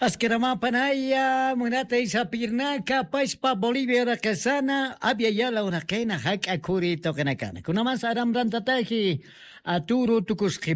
Asqueramapanaya, Munata Isapirnaca, Paispa, Bolivia, Racasana, Abiayala, Urakena, Haka Kuri, Tokanakana. Kunamas Aram Rantataji, Aturu, Tukuski.